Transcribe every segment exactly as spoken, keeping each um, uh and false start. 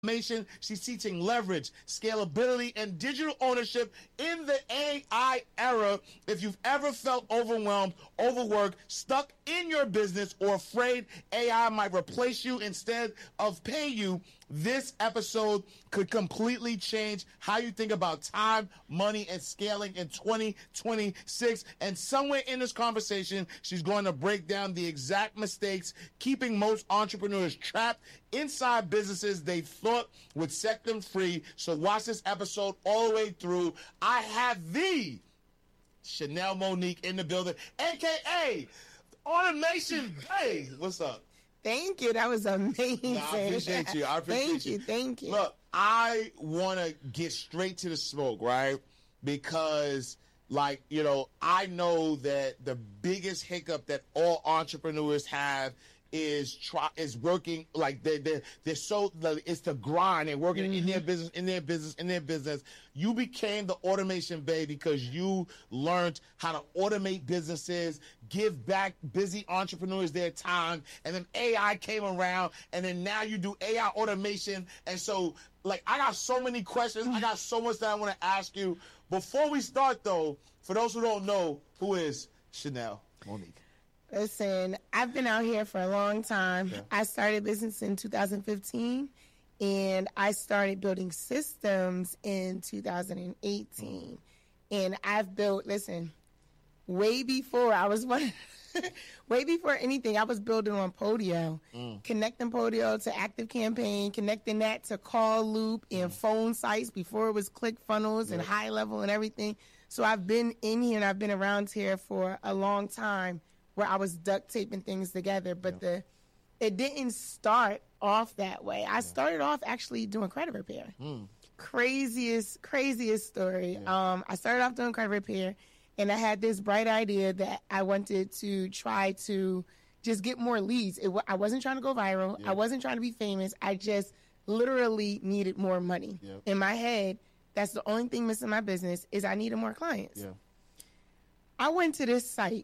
automation. She's teaching leverage, scalability, and digital ownership in the A I era. If you've ever felt overwhelmed, overworked, stuck in your business, or afraid A I might replace you instead of pay you, this episode could completely change how you think about time, money, and scaling in twenty twenty-six. And somewhere in this conversation, she's going to break down the exact mistakes keeping most entrepreneurs trapped inside businesses they thought would set them free. So watch this episode all the way through. I have the Chanel Monique in the building, a k a. Automation. Hey, what's up? Thank you. That was amazing. No, I appreciate you. I appreciate thank you. you. Thank you. Look, I want to get straight to the smoke, right? Because, like, you know, I know that the biggest hiccup that all entrepreneurs have is try is working like they they they're so it's the grind and working mm-hmm. in their business in their business in their business. You became the automation babe because you learned how to automate businesses, give back busy entrepreneurs their time, and then A I came around, and then now you do A I automation. And so, like, I got so many questions. I got so much that I want to ask you. Before we start, though, for those who don't know, who is Chanel Monique? Listen, I've been out here for a long time. Yeah. I started business in two thousand fifteen, and I started building systems in two thousand eighteen. And I've built, listen, way before I was one, way before anything, I was building on Podio, mm. connecting Podio to ActiveCampaign, connecting that to Call Loop and mm. phone sites before it was ClickFunnels yeah. and High Level and everything. So I've been in here and I've been around here for a long time, where I was duct taping things together, but yeah. the it didn't start off that way. I yeah. started off actually doing credit repair. Mm. Craziest, craziest story. Yeah. Um, I started off doing credit repair, and I had this bright idea that I wanted to try to just get more leads. It, I wasn't trying to go viral. Yeah. I wasn't trying to be famous. I just literally needed more money. Yeah. In my head, that's the only thing missing in my business is I needed more clients. Yeah. I went to this site.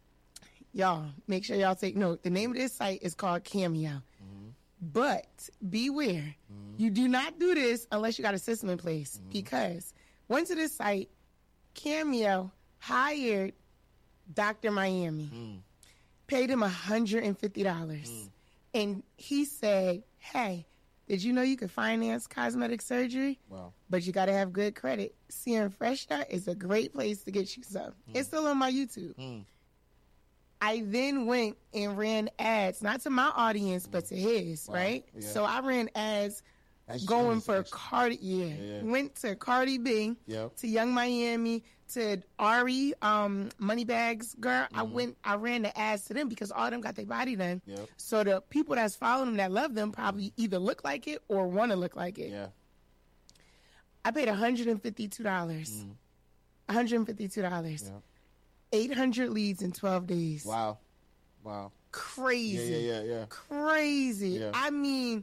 Y'all, make sure y'all take note. The name of this site is called Cameo. Mm-hmm. But beware, mm-hmm. you do not do this unless you got a system in place. Mm-hmm. Because went to this site, Cameo hired Doctor Miami, mm. paid him one hundred fifty dollars. Mm. And he said, hey, did you know you could finance cosmetic surgery? Wow. But you got to have good credit. C M Fresh Start is a great place to get you some. Mm. It's still on my YouTube. Mm. I then went and ran ads, not to my audience, but to his, wow. right? Yeah. So I ran ads that's going nice. for Cardi, yeah. Yeah, yeah. Went to Cardi B, yep. to Young Miami, to Ari, um, Moneybags Girl. Mm-hmm. I went, I ran the ads to them because all of them got their body done. Yep. So the people that's following them, that love them, probably either look like it or want to look like it. Yeah. I paid one hundred fifty-two dollars. Mm. one hundred fifty-two dollars. Yep. eight hundred leads in twelve days. Wow. Wow. Crazy. Yeah, yeah, yeah, yeah. Crazy. Yeah. I mean,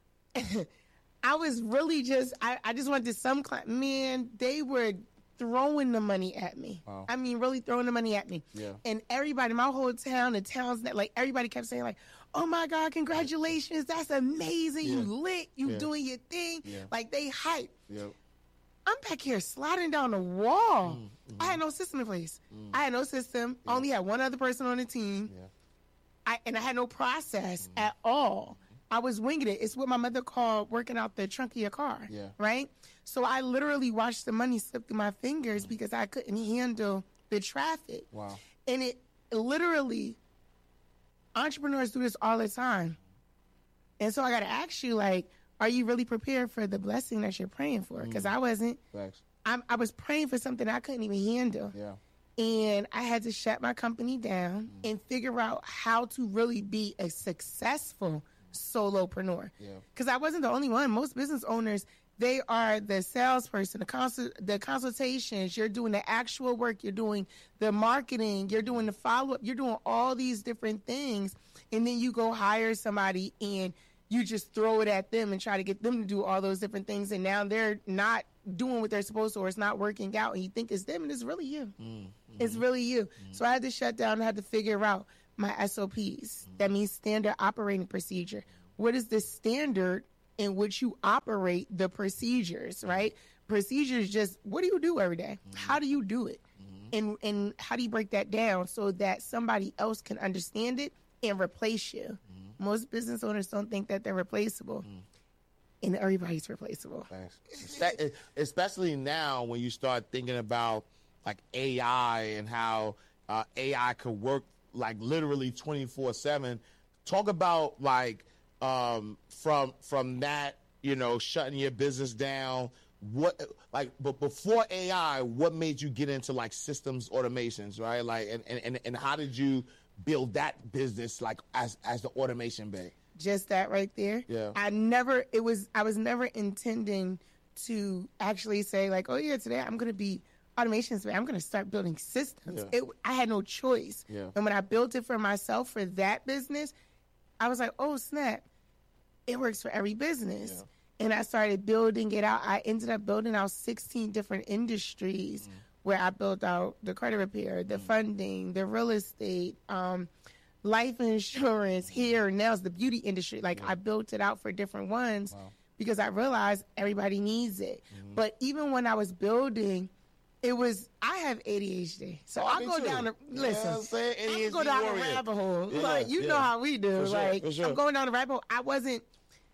I was really just, I, I just wanted some client. Man, they were throwing the money at me. Wow. I mean, really throwing the money at me. Yeah. And everybody, my whole town, the towns, that like everybody kept saying like, oh my God, congratulations. That's amazing. Yeah. You lit. You yeah. doing your thing. Yeah. Like they hype. Yeah. I'm back here sliding down the wall. Mm, mm-hmm. I had no system in place. Mm. I had no system. Yeah. I only had one other person on the team. Yeah. I and I had no process mm. at all. I was winging it. It's what my mother called working out the trunk of your car, yeah. right? So I literally watched the money slip through my fingers mm. because I couldn't handle the traffic. Wow. And it literally, entrepreneurs do this all the time. And so I got to ask you, like, are you really prepared for the blessing that you're praying for? Because mm. I wasn't. Thanks. I'm, I was praying for something I couldn't even handle. Yeah. And I had to shut my company down mm. and figure out how to really be a successful solopreneur. Because yeah. I wasn't the only one. Most business owners, they are the salesperson, the, consult, the consultations. You're doing the actual work. You're doing the marketing. You're doing the follow-up. You're doing all these different things. And then you go hire somebody and you just throw it at them and try to get them to do all those different things. And now they're not doing what they're supposed to, or it's not working out. And you think it's them, and it's really you. Mm-hmm. It's really you. Mm-hmm. So I had to shut down. I had to figure out my S O Ps. Mm-hmm. That means standard operating procedure. What is the standard in which you operate the procedures, right? Procedures just, what do you do every day? Mm-hmm. How do you do it? Mm-hmm. And and how do you break that down so that somebody else can understand it and replace you? Mm-hmm. Most business owners don't think that they're replaceable. Mm-hmm. And everybody's replaceable. Thanks. Especially now when you start thinking about like A I and how uh, A I could work like literally twenty-four seven. Talk about like um, from from that, you know, shutting your business down. What like but before A I, what made you get into like systems automations, right? Like and and, and how did you build that business like as as the automation bay? Just that right there. Yeah. I never, it was, I was never intending to actually say like, oh yeah, today I'm going to be automations, I'm going to start building systems. Yeah. It, I had no choice. Yeah. And when I built it for myself for that business, I was like, oh snap, it works for every business. Yeah. And I started building it out. I ended up building out sixteen different industries mm. where I built out the credit repair, the mm. funding, the real estate, um, life insurance, hair, nails, the beauty industry. Like yeah. I built it out for different ones wow. because I realized everybody needs it. Mm-hmm. But even when I was building, it was, I have A D H D. So oh, I go too. down the, listen, yeah, I go down warrior. the rabbit hole. Yeah, like, you yeah. know how we do. For like, sure, sure. I'm going down the rabbit hole. I wasn't,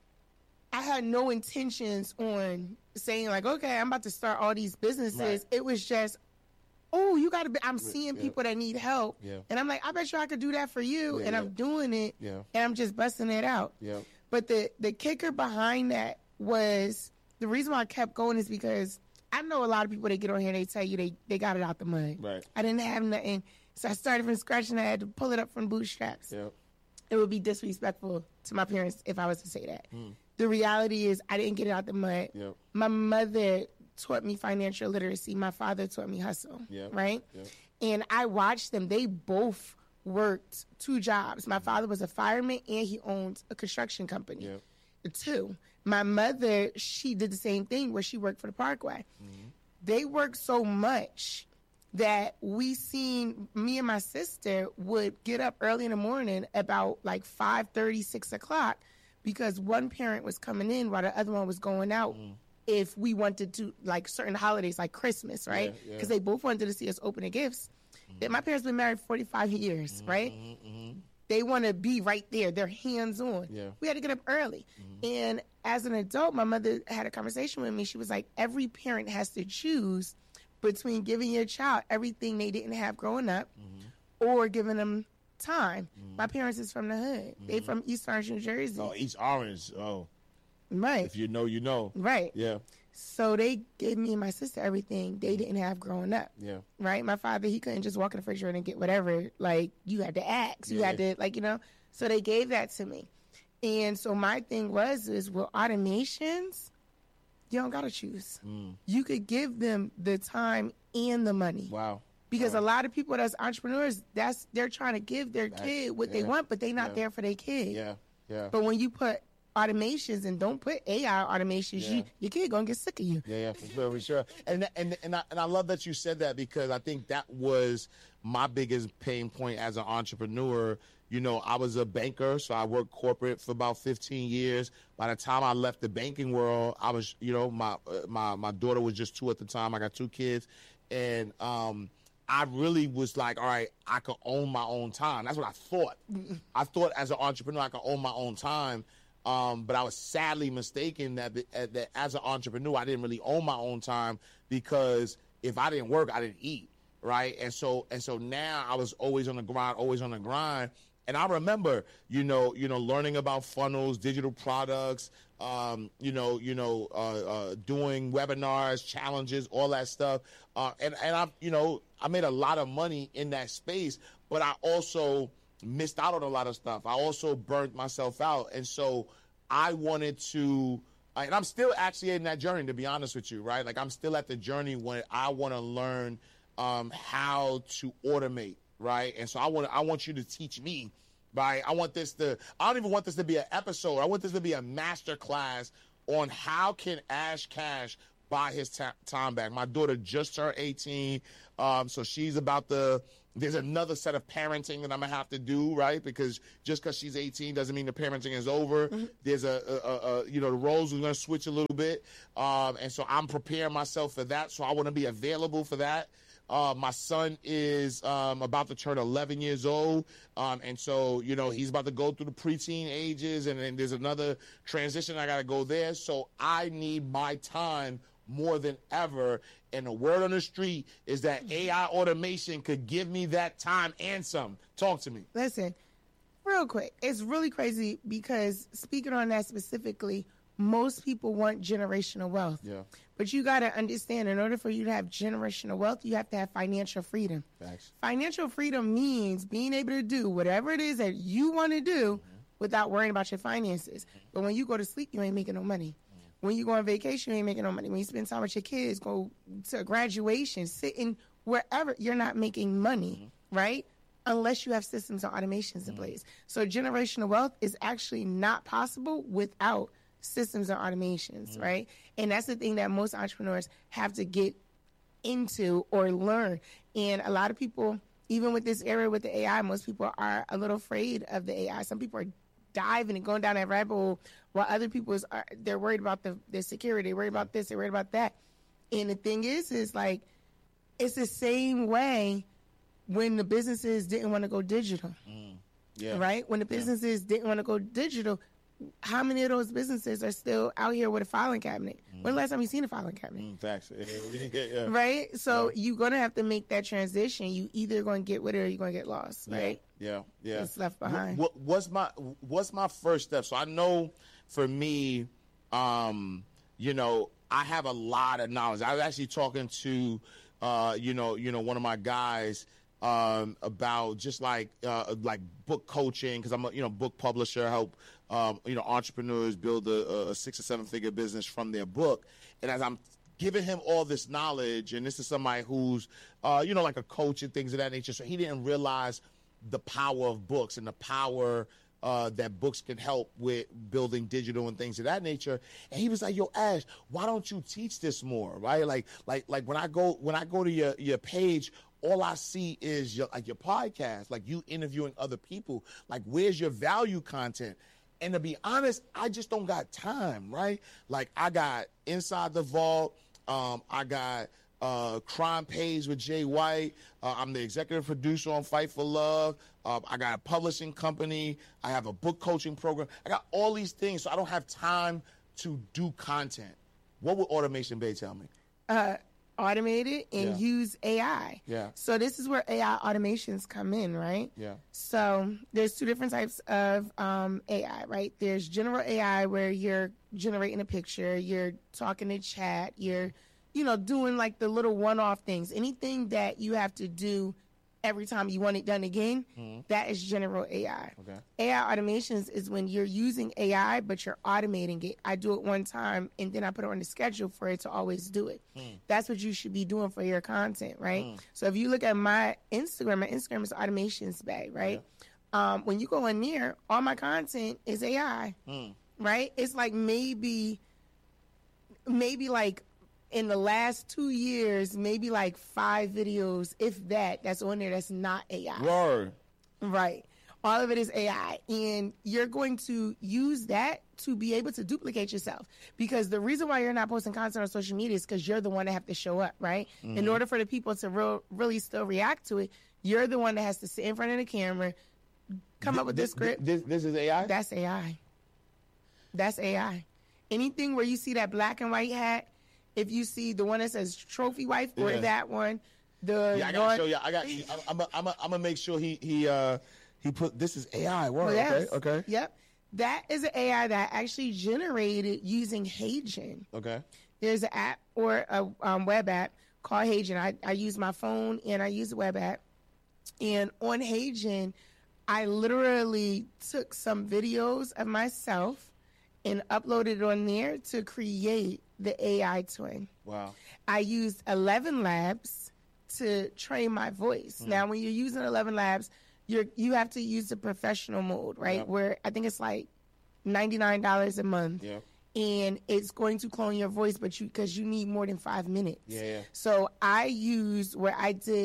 I had no intentions on saying like, okay, I'm about to start all these businesses. Right. It was just, oh, you got to be, I'm seeing yeah. people that need help. Yeah. And I'm like, I bet you I could do that for you. Yeah, and yeah. I'm doing it. Yeah. And I'm just busting it out. Yeah. But the, the kicker behind that was, the reason why I kept going is because I know a lot of people that get on here and they tell you they, they got it out the mud. Right. I didn't have nothing. So I started from scratch and I had to pull it up from bootstraps. Yeah. It would be disrespectful to my parents if I was to say that. Mm. The reality is I didn't get it out the mud. Yep. My mother taught me financial literacy. My father taught me hustle, yep. right? Yep. And I watched them. They both worked two jobs. My father was a fireman and he owned a construction company. Yep. Two. My mother, she did the same thing where she worked for the Parkway. Mm-hmm. They worked so much that we seen, me and my sister would get up early in the morning about like five thirty, six o'clock because one parent was coming in while the other one was going out. Mm. If we wanted to, like certain holidays, like Christmas, right? Because yeah, yeah. they both wanted to see us open the gifts. Mm-hmm. My parents been married forty-five years, mm-hmm, right? Mm-hmm. They want to be right there. They're hands-on. Yeah. We had to get up early. Mm-hmm. And as an adult, my mother had a conversation with me. She was like, every parent has to choose between giving your child everything they didn't have growing up mm-hmm. or giving them time. Mm-hmm. My parents is from the hood. Mm-hmm. They from East Orange, New Jersey. Oh, East Orange. Oh. Right. If you know, you know. Right. Yeah. So they gave me and my sister everything they didn't have growing up. Yeah. Right? My father, he couldn't just walk in the refrigerator and get whatever. Like, you had to ask. You yeah. had to, like, you know. So they gave that to me. And so my thing was, is with automations, you don't got to choose. Mm. You could give them the time and the money. Wow. Because wow. a lot of people that's entrepreneurs, that's they're trying to give their that, kid what yeah. they want, but they're not yeah. there for their kid. Yeah, yeah. But when you put automations and don't put A I automations, yeah. you, your kid gonna get sick of you. Yeah, yeah, for sure, for sure. And and and I, and I love that you said that because I think that was my biggest pain point as an entrepreneur. You know, I was a banker, so I worked corporate for about fifteen years. By the time I left the banking world, I was, you know, my uh, my my daughter was just two at the time. I got two kids, and um, I really was like, all right, I could own my own time. That's what I thought. I thought as an entrepreneur, I could own my own time. Um, but I was sadly mistaken that, that as an entrepreneur, I didn't really own my own time because if I didn't work, I didn't eat, right? And so and so now I was always on the grind, always on the grind. And I remember, you know, you know, learning about funnels, digital products, um, you know, you know, uh, uh, doing webinars, challenges, all that stuff. Uh, and and I, you know, I made a lot of money in that space, but I also missed out on a lot of stuff. I also burnt myself out. And so I wanted to, and I'm still actually in that journey, to be honest with you, right? Like I'm still at the journey when I want to learn um, how to automate, right? And so I want I want you to teach me, right? I want this to, I don't even want this to be an episode. I want this to be a master class on how can Ash Cash buy his ta- time back. My daughter just turned eighteen, um, so she's about to, There's another set of parenting that I'm gonna have to do, right? Because just because she's eighteen doesn't mean the parenting is over. Mm-hmm. There's a, a, a, you know, the roles are gonna switch a little bit, um, and so I'm preparing myself for that. So I want to be available for that. Uh, my son is um, about to turn eleven years old, um, and so, you know, he's about to go through the preteen ages, and then there's another transition I got to go there. So I need my time more than ever, and the word on the street is that A I automation could give me that time and some. Talk to me. Listen, real quick, it's really crazy because speaking on that specifically, most people want generational wealth. Yeah. But you got to understand, in order for you to have generational wealth, you have to have financial freedom. Thanks. Financial freedom means being able to do whatever it is that you want to do mm-hmm. without worrying about your finances. Mm-hmm. But when you go to sleep, you ain't making no money. Mm-hmm. When you go on vacation, you ain't making no money. When you spend time with your kids, go to graduation, sitting wherever, you're not making money, mm-hmm. right? Unless you have systems and automations mm-hmm. in place. So generational wealth is actually not possible without systems and automations, mm-hmm. right? And that's the thing that most entrepreneurs have to get into or learn. And a lot of people, even with this era with the A I, most people are a little afraid of the A I. Some people are diving and going down that rabbit hole, while other people is are, they're worried about the, the security, they're worried about this, they're worried about that. And the thing is, is like, it's the same way when the businesses didn't want to go digital, mm. yeah. right? When the businesses yeah. didn't want to go digital, how many of those businesses are still out here with a filing cabinet? Mm. When the last time you seen a filing cabinet? Mm, facts. yeah, yeah. Right? So yeah. you're going to have to make that transition. You either going to get with it or you're going to get lost, yeah. right? Yeah, yeah. It's left behind. What, what, what's my What's my first step? So I know for me, um, you know, I have a lot of knowledge. I was actually talking to, uh, you know, you know, one of my guys um, about just like uh, like book coaching, because I'm a you know book publisher. I help um, you know entrepreneurs build a, a six or seven figure business from their book. And as I'm giving him all this knowledge, and this is somebody who's uh, you know like a coach and things of that nature, so he didn't realize the power of books and the power uh, that books can help with building digital and things of that nature. And he was like, "Yo, Ash, why don't you teach this more?" Right? Like, like, like when I go when I go to your your page, all I see is your like your podcast, like you interviewing other people. Like, where's your value content? And to be honest, I just don't got time, right? Like, I got Inside the Vault, um, I got uh, Crime Pays with Jay White. Uh, I'm the executive producer on Fight for Love. Uh, I got a publishing company. I have a book coaching program. I got all these things, so I don't have time to do content. What would Automation Bay tell me? Uh, automate it and Yeah. use A I. Yeah. So this is where A I automations come in, right? Yeah. So there's two different types of um, A I, right? There's general A I where you're generating a picture, you're talking to chat, you're, you know, doing like the little one-off things. Anything that you have to do every time you want it done again, Mm-hmm. that is general A I. Okay. A I automations is when you're using A I, but you're automating it. I do it one time, and then I put it on the schedule for it to always do it. Mm. That's what you should be doing for your content, right? Mm. So if you look at my Instagram, my Instagram is automations bay, right? Um, when you go in there, all my content is A I, Mm. right? It's like maybe, maybe like in the last two years, maybe like five videos, if that, that's on there that's not A I. Word. Right. All of it is A I. And you're going to use that to be able to duplicate yourself. Because the reason why you're not posting content on social media is because you're the one that have to show up, right? Mm-hmm. In order for the people to real, really still react to it, you're the one that has to sit in front of the camera, come Th- up with th- this script. This, this is A I? That's A I. That's A I. Anything where you see that black and white hat, if you see the one that says trophy wife or Yeah. that one, the Yeah, I gotta one, show you. I got. I'm. I'm. I'm. I'm gonna make sure he. He. Uh. He put. This is A I. Word. Yes. Okay. Okay. Yep. That is an A I that actually generated using HeyGen. Okay. There's an app or a um, web app called HeyGen. I, I use my phone and I use the web app. And on HeyGen, I literally took some videos of myself and uploaded it on there to create the A I twin. Wow. I used eleven Labs to train my voice. Mm. Now, when you're using eleven Labs, you're you have to use the professional mode, right? Yep. Where I think it's like ninety-nine dollars a month. Yep. And it's going to clone your voice, but you because you need more than five minutes. Yeah, yeah. So I used where I did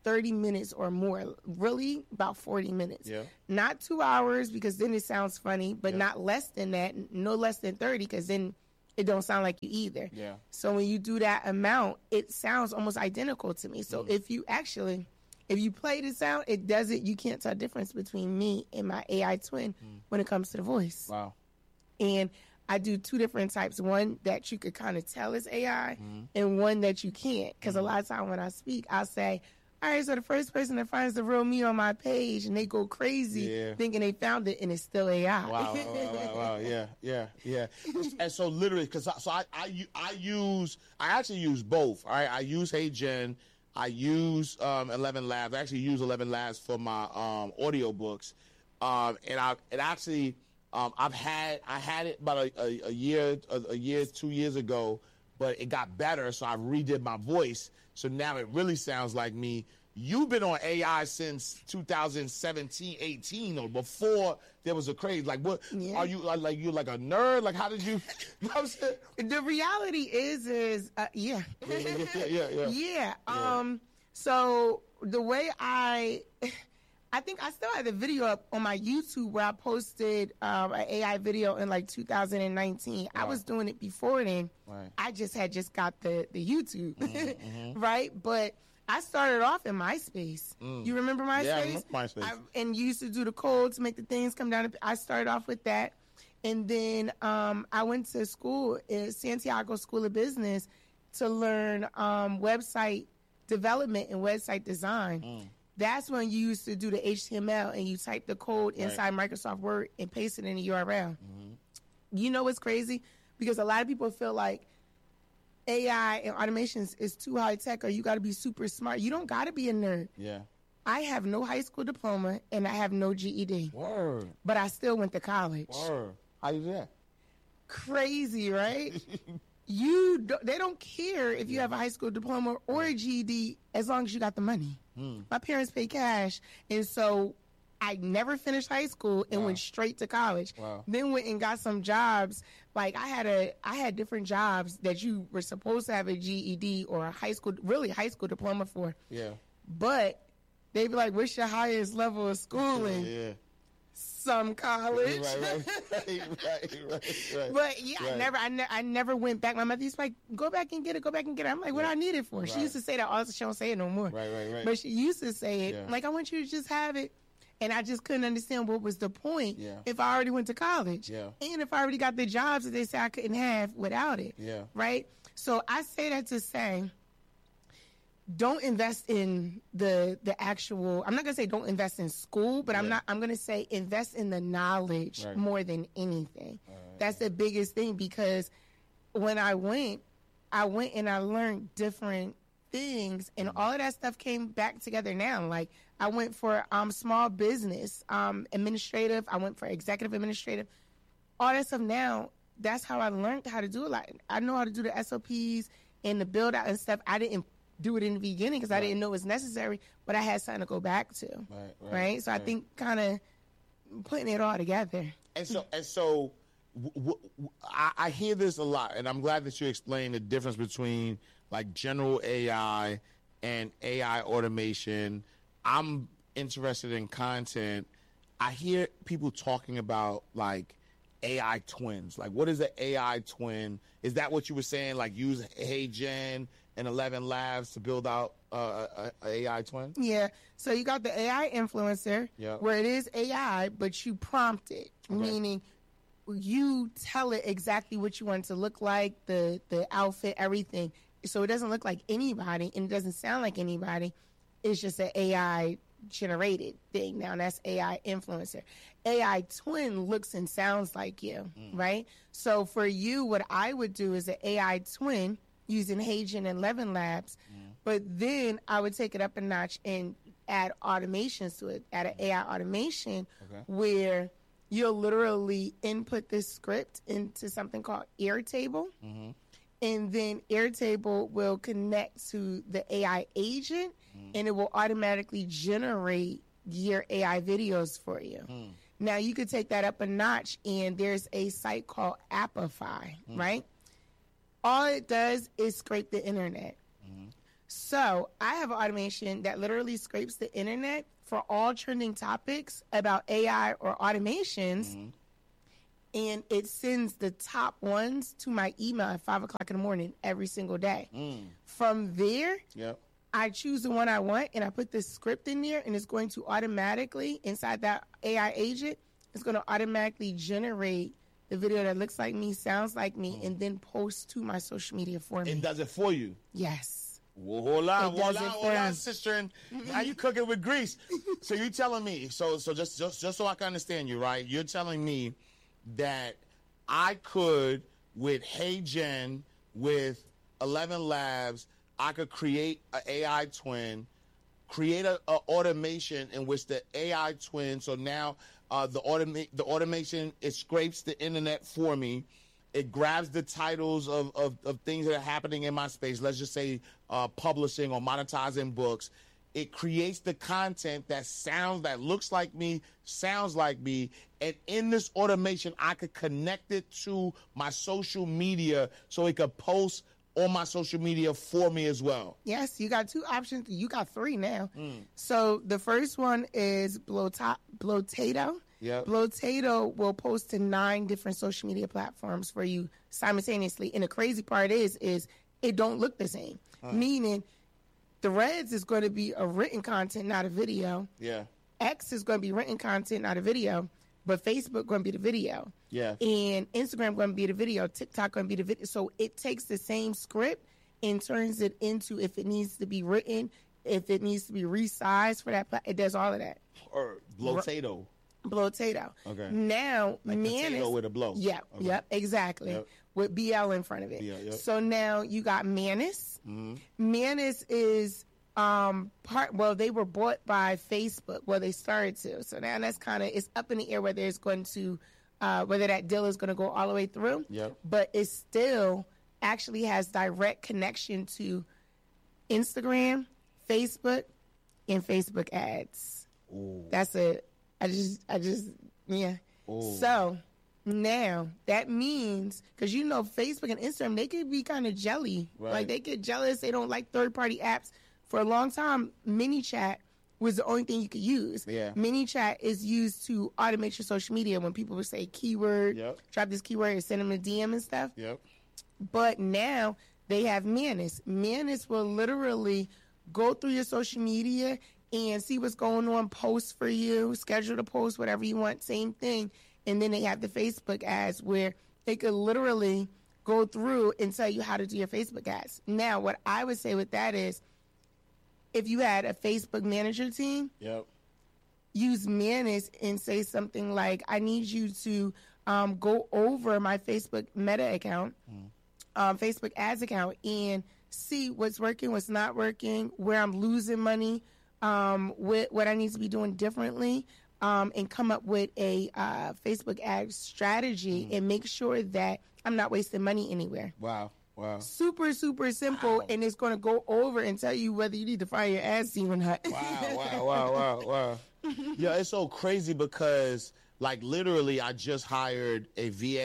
thirty minutes or more. Really, about forty minutes. Yeah. Not two hours because then it sounds funny, but Yeah. not less than that. No less than thirty because then it don't sound like you either. Yeah. So when you do that amount, it sounds almost identical to me. So Mm. if you actually, if you play the sound, it doesn't, you can't tell the difference between me and my A I twin Mm. when it comes to the voice. Wow. And I do two different types. One that you could kind of tell is A I Mm. and one that you can't. Because Mm. a lot of time when I speak, I'll say, all right, so the first person that finds the real me on my page and they go crazy Yeah. thinking they found it and it's still A I. Wow, wow, wow, wow, yeah, yeah, yeah. And so literally, because I, so I, I, u- I use, I actually use both. All right, I use HeyGen, I use um, eleven Labs. I actually use eleven Labs for my um, audio books, um, and I, it actually, um, I've had, I had it about a, a, a year, a, a year, two years ago, but it got better, so I redid my voice. So now it really sounds like me. You've been on A I since two thousand seventeen, eighteen, or before there was a craze. Like, what Yeah. are you like? Like you like a nerd? Like, how did you? You know what I'm saying? The reality is, is uh, yeah. Yeah, yeah, yeah, yeah, yeah. Yeah. Um. So the way I, I think I still have the video up on my YouTube where I posted um, an A I video in like two thousand nineteen. I Wow. was doing it before then. Right. I just had just got the the YouTube, Mm-hmm, right? But I started off in MySpace. You remember MySpace? Yeah, I remember MySpace. I, and you used to do the code to make the things come down. I started off with that. And then um, I went to school at Santiago School of Business to learn um, website development and website design. Mm. That's when you used to do the H T M L and you type the code inside Microsoft Word and paste it in the U R L. Mm-hmm. You know what's crazy? Because a lot of people feel like A I and automations is too high tech or you got to be super smart. You don't got to be a nerd. Yeah. I have no high school diploma and I have no G E D, Word. but I still went to college. Word. How you do that? Crazy, right? you do, they don't care if you have a high school diploma or a G E D as long as you got the money. Hmm. My parents pay cash, and so I never finished high school and Wow. went straight to college. Wow. Then went and got some jobs. Like I had a, I had different jobs that you were supposed to have a G E D or a high school, really high school diploma for. Yeah. But they'd be like, "What's your highest level of schooling?" Yeah. Some college. Right, right, right, right, right, right. But yeah, I Right. never, I, ne- I never went back. My mother used to be like, "Go back and get it, go back and get it." I'm like, "What do I need it for?" She Right. used to say that. Also, she don't say it no more. Right, right, right. But she used to say it. Yeah. Like, I want you to just have it. And I just couldn't understand what was the point Yeah. if I already went to college. Yeah. And if I already got the jobs that they say I couldn't have without it. Yeah. Right? So I say that to say, don't invest in the the actual, I'm not going to say don't invest in school, but I'm Yeah. not, I'm going to say invest in the knowledge Right. more than anything. Right. That's the biggest thing because when I went, I went and I learned different things and all of that stuff came back together now. Like I went for um, small business, um, administrative. I went for executive administrative. All that stuff now, that's how I learned how to do it. Like I know how to do the S O Ps and the build out and stuff. I didn't do it in the beginning because I didn't know it was necessary, but I had something to go back to. Right, right, Right. So I right. think kind of putting it all together. And so, and so, w- w- w- I, I hear this a lot, and I'm glad that you explained the difference between like general A I and A I automation. I'm interested in content. I hear people talking about like A I twins. Like, what is an A I twin? Is that what you were saying? Like, use HeyGen and eleven Labs to build out uh, a, a AI twin? Yeah. So you got the A I influencer Yeah. where it is A I, but you prompt it, meaning you tell it exactly what you want it to look like, the the outfit, everything. So it doesn't look like anybody and it doesn't sound like anybody. It's just an A I generated thing. Now that's A I influencer. A I twin looks and sounds like you, right? So for you, what I would do is an A I twin using HeyGen and eleven Labs, but then I would take it up a notch and add automations to it, add an A I automation Okay. where you'll literally input this script into something called Airtable. Mm-hmm. And then Airtable will connect to the A I agent, and it will automatically generate your A I videos for you. Mm. Now, you could take that up a notch, and there's a site called Appify, right? All it does is scrape the internet. So I have an automation that literally scrapes the internet for all trending topics about A I or automations. Mm-hmm. And it sends the top ones to my email at five o'clock in the morning every single day. Mm. From there, yep. I choose the one I want, and I put the script in there, and it's going to automatically, inside that A I agent, it's going to automatically generate the video that looks like me, sounds like me, mm. and then post to my social media for me. It does it for you? Yes. Well, hold on, hold on, hold on, sister. And how you cooking with grease? So you telling me, so so just, just just so I can understand you, right? You're telling me that I could, with HeyGen, with Eleven Labs, I could create an A I twin, create a, a automation in which the A I twin, so now uh, the automa- the automation, it scrapes the internet for me. It grabs the titles of, of, of things that are happening in my space. Let's just say uh, publishing or monetizing books. It creates the content that sounds, that looks like me, sounds like me. And in this automation, I could connect it to my social media so it could post on my social media for me as well. Yes, you got two options. You got three now. Mm. So the first one is Blota- Blotato. Yep. Blotato will post to nine different social media platforms for you simultaneously. And the crazy part is, is it don't look the same. Huh. Meaning, Threads is going to be a written content, not a video. Yeah. X is going to be written content, not a video. But Facebook going to be the video. Yeah. And Instagram going to be the video. TikTok going to be the video. So it takes the same script and turns it into, if it needs to be written, if it needs to be resized for that, it does all of that. Or Blotato. Blotato. Okay. Now, like Manus. Potato with a blow. Yep. Okay. Yep. Exactly. Yep. With B L in front of it. Yeah, yep. So now you got Manus. Mm-hmm. Manus is um part. Well, they were bought by Facebook. Well, they started to. So now that's kind of, it's up in the air whether it's going to, uh, whether that deal is going to go all the way through. Yep. But it still actually has direct connection to Instagram, Facebook, and Facebook ads. Ooh. That's it. I just, I just, yeah. Ooh. So now that means, because you know, Facebook and Instagram, they could be kind of jelly. Right. Like they get jealous. They don't like third-party apps. For a long time, ManyChat was the only thing you could use. Yeah. ManyChat is used to automate your social media when people would say keyword, yep. drop this keyword and send them a D M and stuff. Yep. But now they have Manus. Manus will literally go through your social media and see what's going on, post for you, schedule the post, whatever you want, same thing. And then they have the Facebook ads where they could literally go through and tell you how to do your Facebook ads. Now, what I would say with that is, if you had a Facebook manager team, yep. use Manus and say something like, I need you to um, go over my Facebook Meta account, mm. um, Facebook ads account, and see what's working, what's not working, where I'm losing money, um, what, what I need to be doing differently, um, and come up with a uh, Facebook ad strategy mm. and make sure that I'm not wasting money anywhere. Wow. Wow. Super, super simple, wow. And it's going to go over and tell you whether you need to fire your ads team or not. Wow, wow, wow, wow, wow. Yeah, it's so crazy because, like, literally, I just hired a V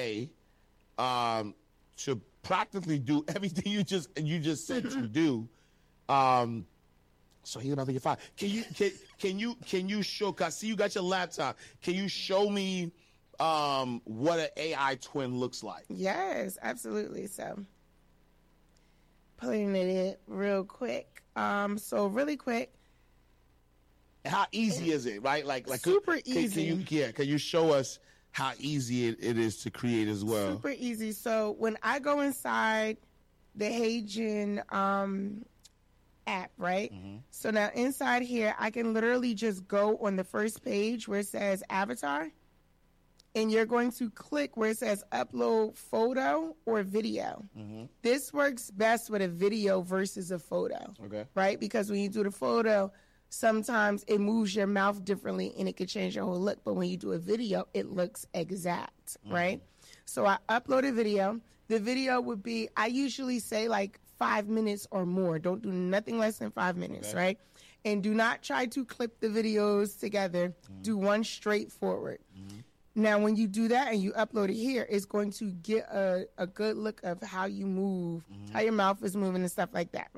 A um, to practically do everything you just you just said to do. Um, so he'll never get fired. Can you can can you can you show? Cause I see you got your laptop. Can you show me um, what an A I twin looks like? Yes, absolutely. So. Putting it in real quick. Um, so really quick. How easy is it, right? Like, like super can, easy. Can you, yeah, can you show us how easy it, it is to create as well? Super easy. So when I go inside the HeyGen um, app, right? Mm-hmm. So now inside here, I can literally just go on the first page where it says avatar. And you're going to click where it says upload photo or video. Mm-hmm. This works best with a video versus a photo. Okay. Right? Because when you do the photo, sometimes it moves your mouth differently and it could change your whole look. But when you do a video, it looks exact. Mm-hmm. Right? So I upload a video. The video would be, I usually say like five minutes or more. Don't do nothing less than five minutes. Okay. Right? And do not try to clip the videos together. Mm-hmm. Do one straight forward. Mm-hmm. Now, when you do that and you upload it here, it's going to get a, a good look of how you move, mm-hmm. how your mouth is moving and stuff like that, right?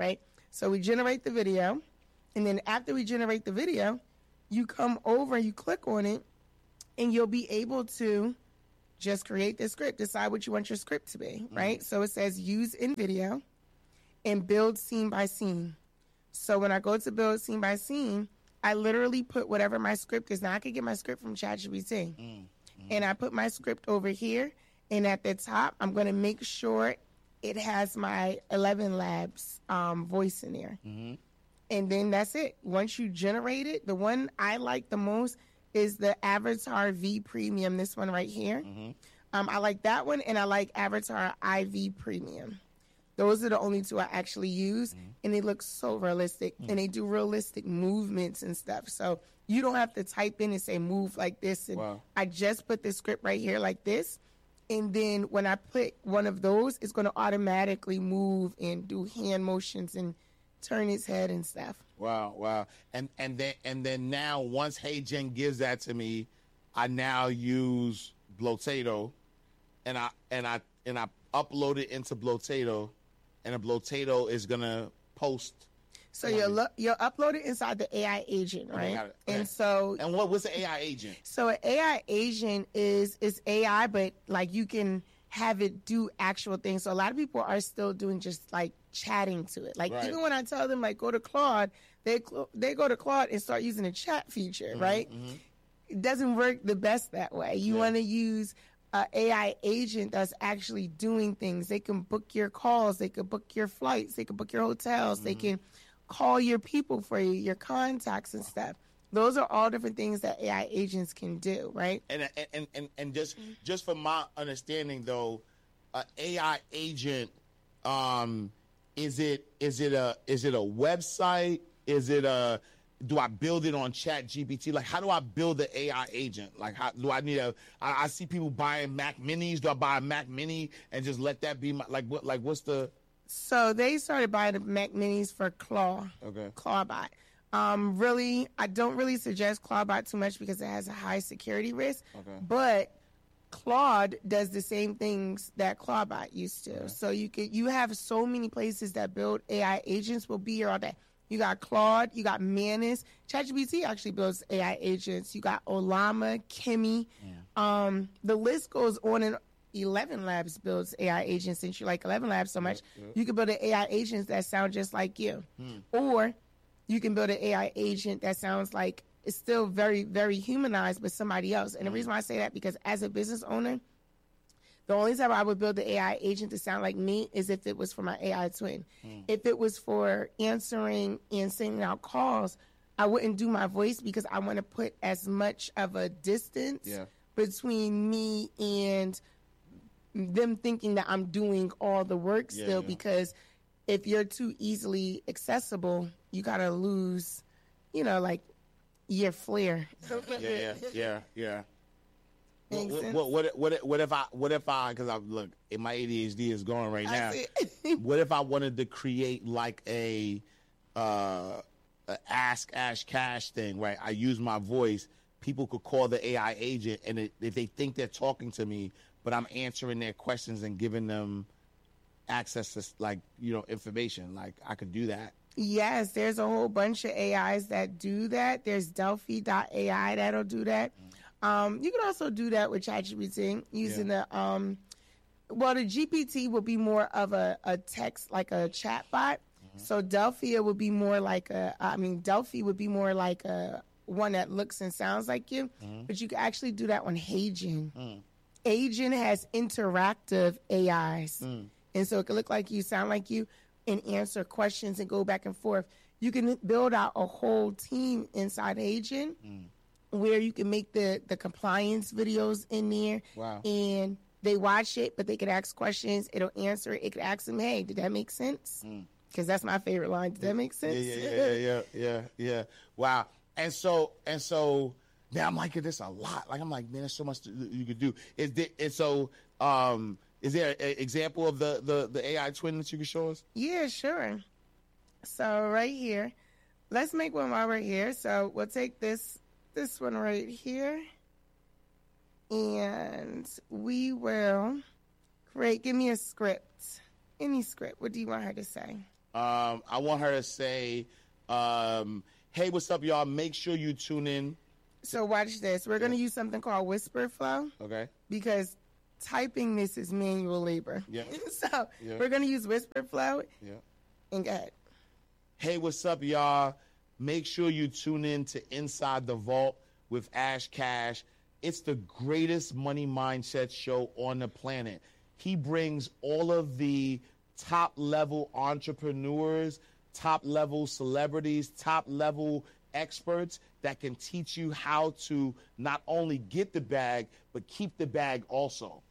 So we generate the video, and then after we generate the video, you come over, you click on it, and you'll be able to just create the script, decide what you want your script to be, right? Mm-hmm. So it says use in video and build scene by scene. So when I go to build scene by scene, I literally put whatever my script is. Now I could get my script from ChatGPT. Mm-hmm. And I put my script over here, and at the top, I'm going to make sure it has my eleven Labs um, voice in there. Mm-hmm. And then that's it. Once you generate it, the one I like the most is the Avatar V Premium, this one right here. Mm-hmm. Um, I like that one, and I like Avatar I V Premium. Those are the only two I actually use, mm-hmm. and they look so realistic, mm-hmm. and they do realistic movements and stuff. So you don't have to type in and say move like this. And wow. I just put the script right here like this, and then when I put one of those, it's going to automatically move and do hand motions and turn his head and stuff. Wow, wow. And and then and then now once HeyGen gives that to me, I now use Blotato, and I and I and I upload it into Blotato, and a Blotato is gonna post. So you'll lo- you'll upload it inside the A I agent, right? Okay, and so and what what's the A I agent? So an A I agent is is A I, but like you can have it do actual things. So a lot of people are still doing just like chatting to it. Like right. even when I tell them like go to Claude, they they go to Claude and start using the chat feature, mm-hmm, right? Mm-hmm. It doesn't work the best that way. You yeah. want to use an A I agent that's actually doing things. They can book your calls. They can book your flights. They can book your hotels. Mm-hmm. They can call your people for you, your contacts and stuff. Those are all different things that A I agents can do, right? And and and, and just just from my understanding, though, an A I agent, um, is it is it a is it a website? Is it a do I build it on ChatGPT? Like, how do I build the A I agent? Like, how do I need a? I, I see people buying Mac Minis. Do I buy a Mac Mini and just let that be my like what like what's the? So they started buying the Mac Minis for Claw. Okay. Clawbot. Um, really, I don't really suggest Clawbot too much because it has a high security risk. Okay. But Claude does the same things that Clawbot used to. Okay. So you could you have so many places that build A I agents. Will be here all day. You got Claude, you got Manus. ChatGPT actually builds A I agents. You got Olama, Kimi. Yeah. Um, the list goes on and eleven Labs builds A I agents. Since you like eleven Labs so much, yeah, yeah. you can build an A I agents that sound just like you. Hmm. Or you can build an A I agent that sounds like it's still very, very humanized, but somebody else. And mm. the reason why I say that, because as a business owner, the only time I would build the A I agent to sound like me is if it was for my A I twin. Mm. If it was for answering and sending out calls, I wouldn't do my voice because I want to put as much of a distance yeah. between me and them thinking that I'm doing all the work yeah, still yeah. because if you're too easily accessible, you gotta lose, you know, like your flair. yeah, yeah, yeah, yeah. What, what, what, what, what if I, what if I, because I look, my A D H D is going right now. What if I wanted to create like a, uh, a ask Ash Cash thing, right? I use my voice. People could call the A I agent, and it, if they think they're talking to me, but I'm answering their questions and giving them access to like you know information, like I could do that. Yes, there's a whole bunch of A Is that do that. There's Delphi dot A I that'll do that. Mm. Um, you can also do that with ChatGPT using yeah. the um, well, the G P T will be more of a, a text like a chat bot. Mm-hmm. So Delphi would be more like a. I mean, Delphi would be more like a one that looks and sounds like you. Mm-hmm. But you can actually do that on HeyGen. Mm. HeyGen has interactive A Is. Mm. And so it can look like you, sound like you, and answer questions and go back and forth. You can build out a whole team inside HeyGen mm. where you can make the, the compliance videos in there. Wow. And they watch it, but they could ask questions. It'll answer it. It could ask them, hey, did that make sense? Because mm. that's my favorite line. Did that make sense? Yeah, yeah, yeah, yeah, yeah, yeah. Wow. And so, and so now I'm liking this a lot. Like, I'm like, man, there's so much you could do. Is there, and so, um, is there an example of the, the, the A I twin that you can show us? Yeah, sure. So right here, let's make one while we're here. So we'll take this this one right here, and we will create. Give me a script, any script. What do you want her to say? Um, I want her to say, um, hey, what's up, y'all? Make sure you tune in. So watch this. We're going to use something called Whisper Flow. Okay. Because typing this is manual labor. Yeah. so yeah. we're going to use Whisper Flow. Yeah. And go ahead. Hey, what's up, y'all? Make sure you tune in to Inside the Vault with Ash Cash. It's the greatest money mindset show on the planet. He brings all of the top-level entrepreneurs, top-level celebrities, top-level experts that can teach you how to not only get the bag, but keep the bag also.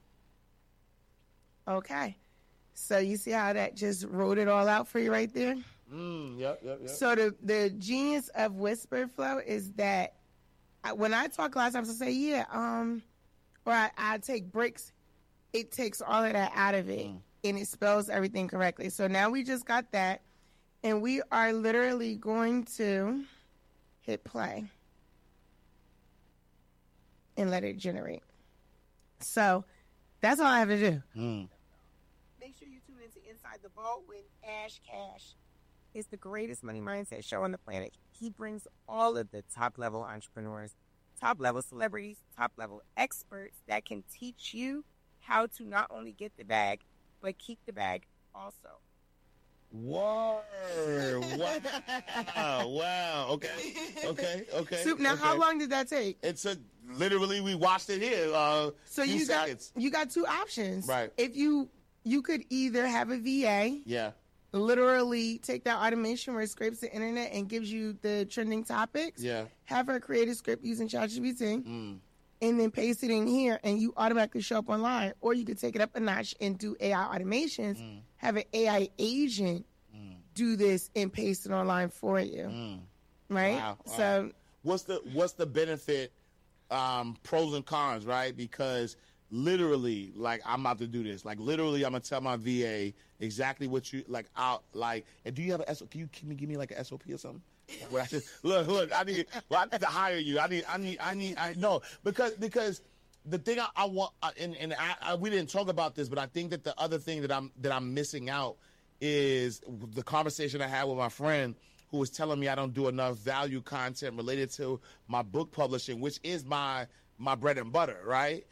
Okay. So you see how that just wrote it all out for you right there? Mm, yep, yep, yep. So the, the genius of Whisper Flow is that I, when I talk a lot of times, I say, yeah, um, or I, I take breaks, it takes all of that out of it, mm. and it spells everything correctly. So now we just got that, and we are literally going to hit play and let it generate. So that's all I have to do. Mm. Make sure you tune into Inside the Vault with Ash Cash. It's the greatest money mindset show on the planet. He brings all of the top-level entrepreneurs, top-level celebrities, top-level experts that can teach you how to not only get the bag, but keep the bag also. Whoa. Wow. Wow. Okay. Okay. Okay. So now, okay. how long did that take? It's a literally we watched it here. Uh, so few you seconds. got you got two options. Right. If you you could either have a V A. Yeah. Literally take that automation where it scrapes the internet and gives you the trending topics. Yeah. Have her create a script using ChatGPT. Mm. And then paste it in here, and you automatically show up online. Or you could take it up a notch and do A I automations. Mm. Have an A I agent mm. do this and paste it online for you. Mm. Right? Wow. So, wow. what's the what's the benefit? Um, pros and cons, right? Because literally, like I'm about to do this. Like literally, I'm gonna tell my V A exactly what you like. Out like, and do you have an S O P? Can you can you give me like an S O P or something? Well, I just, look, look. I need, well, I need to hire you. I need, I need, I need. I know because because the thing I, I want, uh, and and I, I, we didn't talk about this, but I think that the other thing that I'm that I'm missing out is the conversation I had with my friend who was telling me I don't do enough value content related to my book publishing, which is my my bread and butter, right?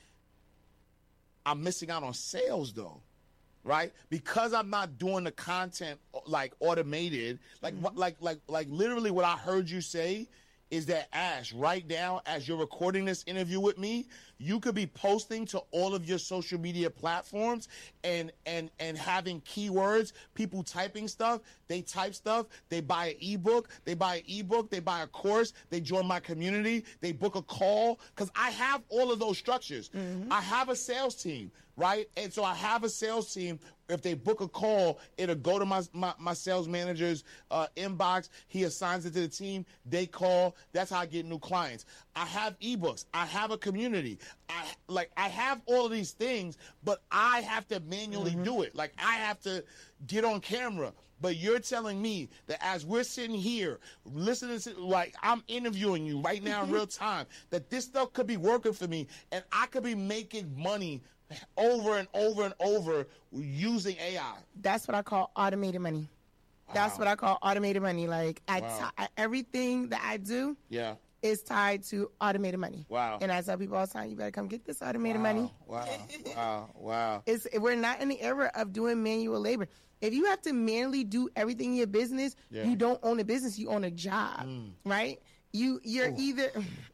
I'm missing out on sales though. Right, because I'm not doing the content like automated, like mm-hmm. like like like literally what I heard you say is that Ash, right now as you're recording this interview with me, you could be posting to all of your social media platforms and and and having keywords, people typing stuff, they type stuff, they buy an ebook, they buy an ebook, they buy a course, they join my community, they book a call, because I have all of those structures. Mm-hmm. I have a sales team. Right? And so I have a sales team. If they book a call, it'll go to my my, my sales manager's uh, inbox. He assigns it to the team. They call. That's how I get new clients. I have ebooks. I have a community. I like I have all of these things, but I have to manually mm-hmm. do it. Like I have to get on camera. But you're telling me that as we're sitting here, listening to, like, I'm interviewing you right now in real time, that this stuff could be working for me, and I could be making money over and over and over using A I. That's what I call automated money. Wow. That's what I call automated money. Like, I wow. t- I, everything that I do yeah. is tied to automated money. Wow. And I tell people all the time, you better come get this automated wow. money. Wow, wow, wow. It's, we're not in the era of doing manual labor. If you have to manually do everything in your business, yeah. you don't own a business, you own a job, mm. right? You, you're Ooh. either...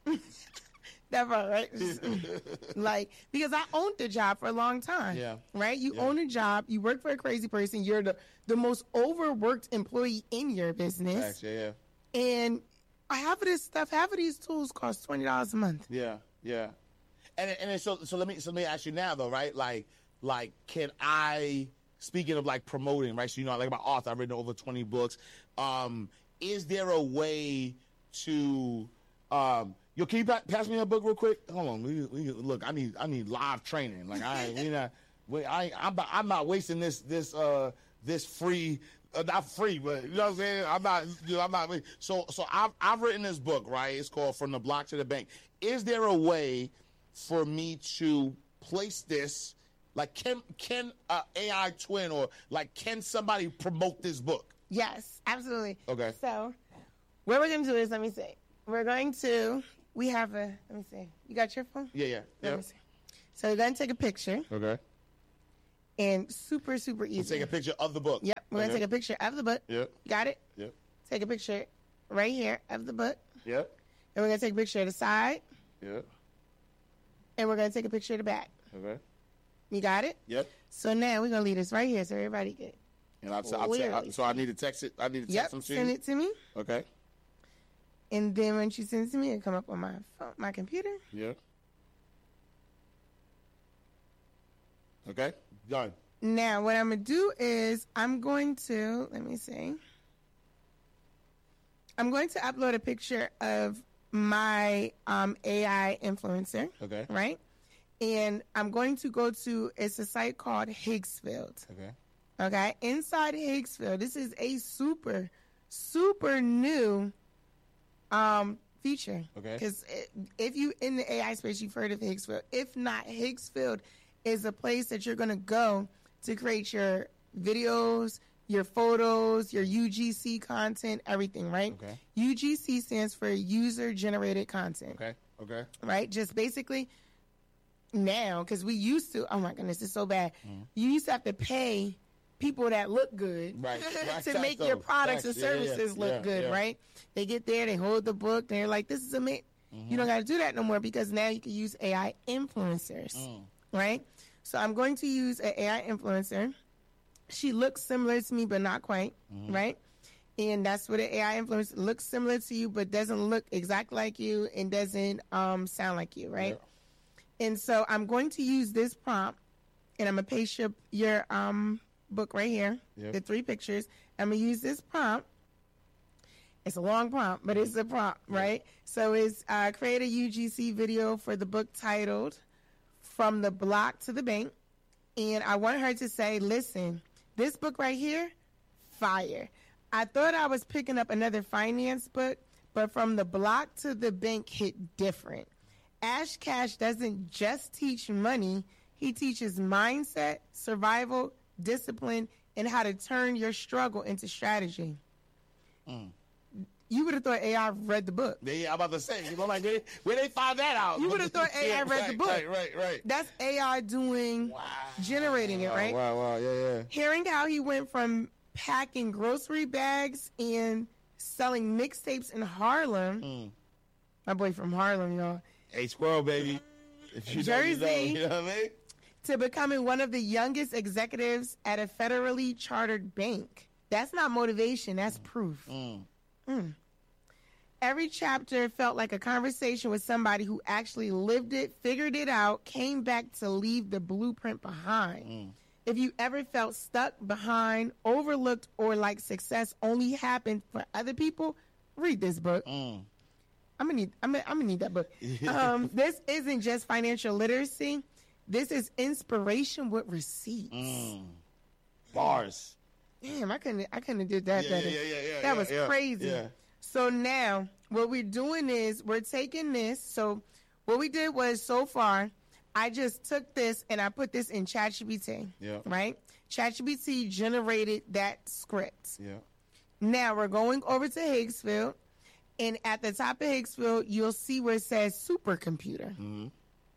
That part, right? Like, because I owned the job for a long time, yeah. right? You yeah. own a job, you work for a crazy person, you're the, the most overworked employee in your business. Thanks, yeah, yeah. And half of this stuff, half of these tools cost twenty dollars a month. Yeah, yeah. And and so so let me so let me ask you now though, right? Like like can I, speaking of like promoting, right? So you know, like my author, I've written over twenty books. Um, is there a way to um Yo, can you pass me a book real quick? Hold on. We, we, look, I need I need live training. Like I, we not, we, I, I'm, I'm not wasting this this uh this free, uh, not free, but you know what I'm saying. I'm not, you know, I'm not. So so I've I've written this book, right? It's called From the Block to the Bank. Is there a way for me to place this? Like, can can uh, A I twin or like can somebody promote this book? Yes, absolutely. Okay. So what we're going to do is, let me see. We're going to, we have a, let me see. You got your phone? Yeah, yeah. Let Yep. me see. So we're going to take a picture. Okay. And super, super easy. We'll take a picture of the book. Yep. We're okay. going to take a picture of the book. Yep. Got it? Yep. Take a picture right here of the book. Yep. And we're going to take a picture of the side. Yep. And we're going to take a picture of the back. Okay. You got it? Yep. So now we're going to leave this right here so everybody can. And I'll, I'll, I'll, I'll, so I need to text it. I need to text Yep. them to Send you. it to me. Okay. And then when she sends it to me, it'll come up on my phone, my computer. Yep. Okay. Done. Now, what I'm going to do is I'm going to, let me see. I'm going to upload a picture of my um, A I influencer. Okay. Right? And I'm going to go to, it's a site called Higgsfield. Okay. Okay? Inside Higgsfield, this is a super, super new um, feature. Okay. Because if you in the A I space, you've heard of Higgsfield. If not, Higgsfield is a place that you're going to go to create your videos, your photos, your U G C content, everything, right? Okay. U G C stands for user-generated content. Okay. Okay. Right? Just basically now, because we used to, oh my goodness, it's so bad. Mm-hmm. You used to have to pay people that look good Right. Right. to make your products and Facts. Yeah, yeah, services yeah. look Yeah, good, yeah. right? They get there, they hold the book, they're like, this is amazing. Mm-hmm. You don't got to do that no more because now you can use A I influencers, Mm. right? So I'm going to use an A I influencer. She looks similar to me, but not quite, Mm-hmm. right? And that's what an A I influencer looks similar to you, but doesn't look exactly like you and doesn't um, sound like you, right? Yeah. And so I'm going to use this prompt, and I'm going to paste your, your um, book right here, Yep. the three pictures. I'm going to use this prompt. It's a long prompt, but it's a prompt, right? So it's uh, create a U G C video for the book titled From the Block to the Bank. And I want her to say, listen, this book right here, fire. I thought I was picking up another finance book, but From the Block to the Bank hit different. Ash Cash doesn't just teach money. He teaches mindset, survival, discipline, and how to turn your struggle into strategy. Mm. You would have thought A I read the book. Yeah, I'm about to say, you know, like, where, where they find that out? You would have thought A I Yeah, read right, the book. Right, right, right. That's A I doing, Wow. generating it, right? Wow, wow, yeah, yeah. Hearing how he went from packing grocery bags and selling mixtapes in Harlem. Mm. My boy from Harlem, y'all. Hey, squirrel, baby. If you Jersey. Know, you, know, you know what I mean? To becoming one of the youngest executives at a federally chartered bank. That's not motivation, that's proof. Mm. Mm. Every chapter felt like a conversation with somebody who actually lived it, figured it out, came back to leave the blueprint behind. Mm. If you ever felt stuck, behind, overlooked, or like success only happened for other people, read this book. Mm. I'm gonna need. I'm gonna, I'm gonna need that book. Um, this isn't just financial literacy. This is inspiration with receipts. Mm. Bars. Damn, I couldn't. I couldn't have did that Yeah, better. yeah, yeah, yeah, that yeah, was yeah, crazy. yeah. So now what we're doing is we're taking this. So what we did was so far, I just took this and I put this in ChatGPT. Yeah. Right. ChatGPT generated that script. Yeah. Now we're going over to Higgsfield, and at the top of Higgsfield, you'll see where it says supercomputer. Mm-hmm.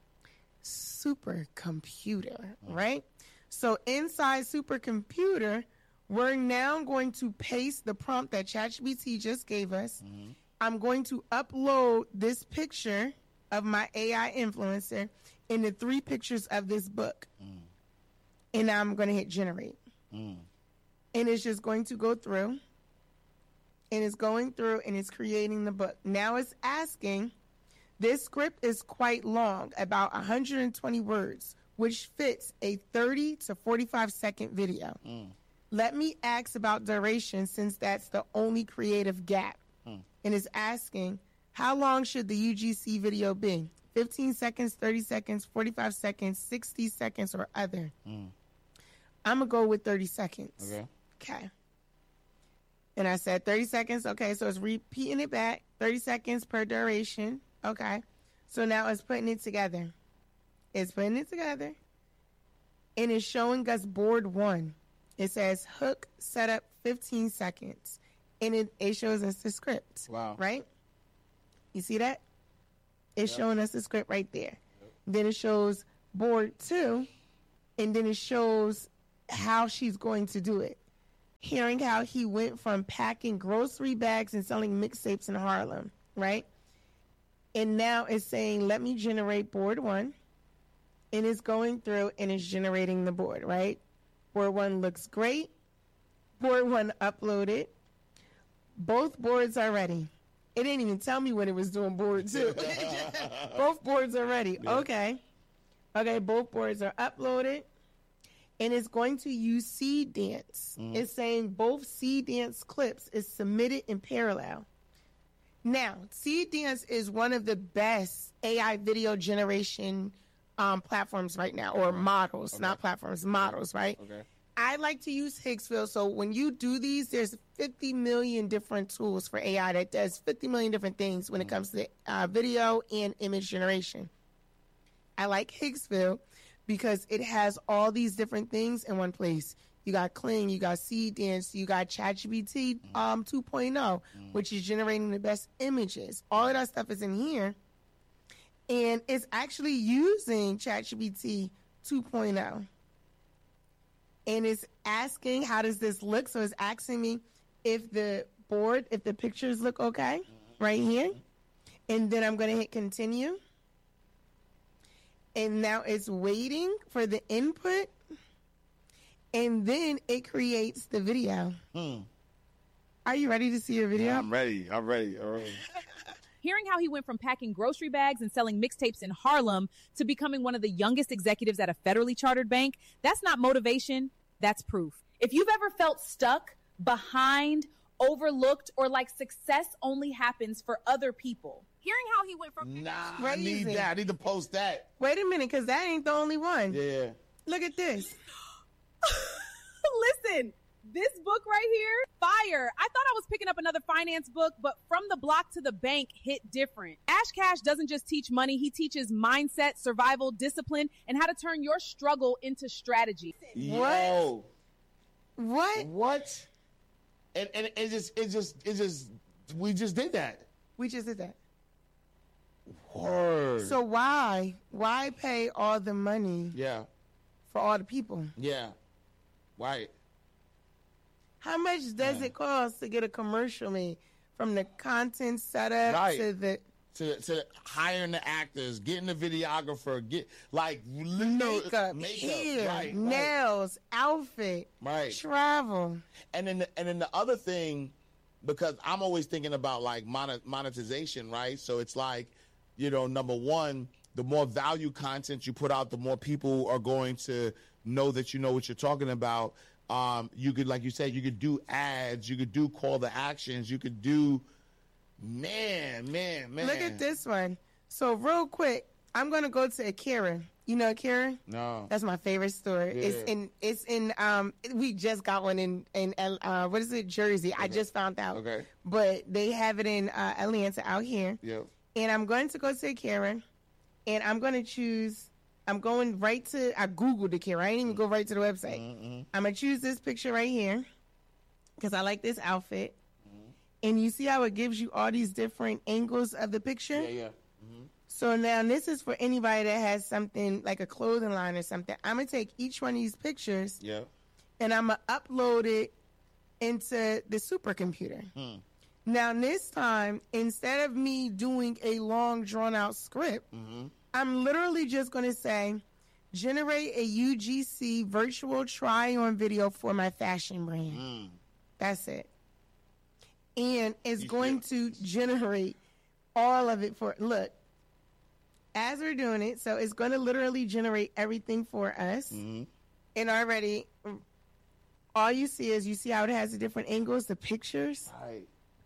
Supercomputer, right? So inside supercomputer, we're now going to paste the prompt that ChatGPT just gave us. Mm-hmm. I'm going to upload this picture of my A I influencer in the three pictures of this book. Mm. And I'm going to hit generate. Mm. And it's just going to go through. And it's going through and it's creating the book. Now it's asking, this script is quite long, about one hundred twenty words, which fits a thirty to forty-five second video. Mm. Let me ask about duration since that's the only creative gap. Mm. And it's asking, how long should the U G C video be? fifteen seconds, thirty seconds, forty-five seconds, sixty seconds, or other? Mm. I'm going to go with thirty seconds. Okay. Okay. And I said thirty seconds. Okay, so it's repeating it back. thirty seconds per duration. Okay. So now it's putting it together. It's putting it together. And it's showing us board one. It says hook setup fifteen seconds. And it, it shows us the script. Wow. Right? You see that? It's Yep. showing us the script right there. Yep. Then it shows board two. And then it shows how she's going to do it. Hearing how he went from packing grocery bags and selling mixtapes in Harlem. Right? And now it's saying, let me generate board one. And it's going through and it's generating the board, right? Board one looks great. Board one uploaded. Both boards are ready. It didn't even tell me when it was doing board two. Both boards are ready. Yeah. Okay. Okay, both boards are uploaded. And it's going to use Seed Dance. Mm. It's saying both Seed Dance clips is submitted in parallel. Now, Seed Dance is one of the best A I video generation um, platforms right now, or models, okay. not platforms, models, right? Okay. I like to use Higgsville, so when you do these, there's fifty million different tools for A I that does fifty million different things when mm-hmm. it comes to uh, video and image generation. I like Higgsville because it has all these different things in one place. You got Kling, you got Seed Dance, you got ChatGPT um, two point oh, mm. which is generating the best images. All of that stuff is in here. And it's actually using ChatGPT two point oh. And it's asking, how does this look? So it's asking me if the board, if the pictures look okay, mm-hmm. right here. And then I'm going to hit continue. And now it's waiting for the input. And then it creates the video. Hmm. Are you ready to see your video? Yeah, I'm ready. I'm ready. All right. Hearing how he went from packing grocery bags and selling mixtapes in Harlem to becoming one of the youngest executives at a federally chartered bank, that's not motivation, that's proof. If you've ever felt stuck, behind, overlooked, or like success only happens for other people, hearing how he went from... Nah, I need that. I need to post that. Wait a minute, because that ain't the only one. Yeah. Look at this. Listen, this book right here, fire. I thought I was picking up another finance book, but From the Block to the Bank hit different. Ash Cash doesn't just teach money. He teaches mindset, survival, discipline, and how to turn your struggle into strategy. Yo. What? What? And, and it just, it just, it just, we just did that. We just did that. Word. So why, why pay all the money? Yeah. For all the people? Yeah. Right. How much does yeah. it cost to get a commercial made? From the content setup right. to the... To, to hiring the actors, getting the videographer, get like makeup, makeup hair, right, nails, right. outfit, right, travel. And then the, and then the other thing, because I'm always thinking about like monet, monetization, right? So it's like, you know, number one, the more value content you put out, the more people are going to know that you know what you're talking about. Um, you could, like you said, you could do ads, you could do call to actions, you could do. Man, man, man. Look at this one. So real quick, I'm gonna go to Akira. You know Akira? No. That's my favorite store. Yeah. It's in. It's in. Um, we just got one in in uh, what is it? Jersey. Okay. I just found out. Okay. But they have it in uh, Atlanta out here. Yep. And I'm going to go to Akira, and I'm gonna choose. I'm going right to. I googled Akira. I didn't even go right to the website. Mm-hmm. I'm gonna choose this picture right here because I like this outfit. And you see how it gives you all these different angles of the picture? Yeah, yeah. Mm-hmm. So now this is for anybody that has something like a clothing line or something. I'm going to take each one of these pictures yeah. and I'm going to upload it into the supercomputer. Hmm. Now this time, instead of me doing a long drawn-out script, mm-hmm. I'm literally just going to say, generate a U G C virtual try-on video for my fashion brand. Mm. That's it. And it's you going to generate all of it for, look, as we're doing it, so it's going to literally generate everything for us. Mm-hmm. And already, all you see is, you see how it has the different angles, the pictures? Right.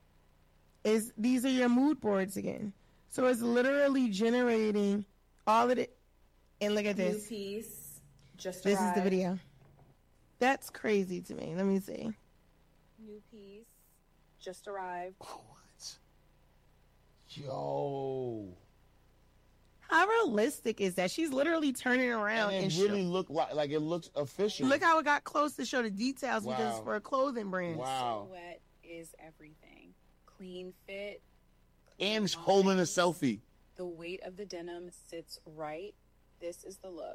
Is, these are your mood boards again. So it's literally generating all of it. And look at this. New piece, just This arrived. is the video. That's crazy to me. Let me see. New piece. Just arrived. What? Yo. How realistic is that? She's literally turning around And and, it show- really looked like like it looks official. look how it got close to show the details because Wow. it's for a clothing brand. Wow. Silhouette is everything. Clean fit. And clean holding a lines. selfie. The weight of the denim sits right. This is the look.